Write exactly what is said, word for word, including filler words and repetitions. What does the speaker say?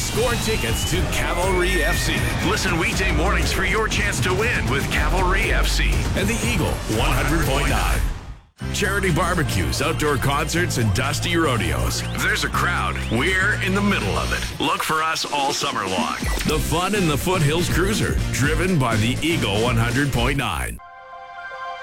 Score tickets to Cavalry F C Listen weekday mornings for your chance to win with Cavalry F C. and the Eagle one hundred point nine. Charity barbecues, outdoor concerts, and dusty rodeos. If there's a crowd, we're in the middle of it. Look for us all summer long. The fun in the Foothills Cruiser, driven by the Eagle one hundred point nine.